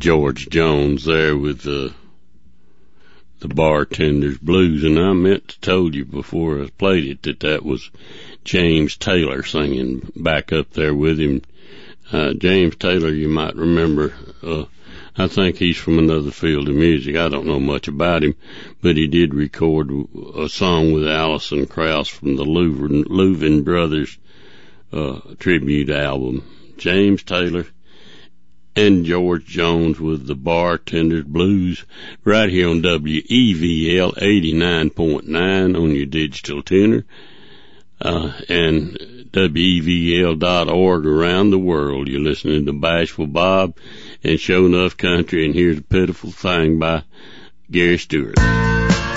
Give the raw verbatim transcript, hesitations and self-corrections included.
George Jones there with the the Bartender's Blues, and I meant to told you before I played it that that was James Taylor singing back up there with him. Uh, James Taylor, you might remember, uh, I think he's from another field of music. I don't know much about him, but he did record a song with Alison Krauss from the Louvin, Louvin Brothers uh, tribute album. James Taylor and George Jones with the Bartender's Blues right here on W E V L eighty-nine point nine on your digital tuner, uh, and W E V L dot org around the world. You're listening to Bashful Bob and Show Enough Country, and here's a pitiful thing by Gary Stewart.